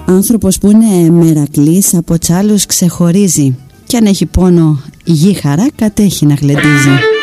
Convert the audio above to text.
Άνθρωπος που είναι μερακλής από τσ' άλλους ξεχωρίζει, κι αν έχει πόνο γη χαρά κατέχει να γλεντίζει.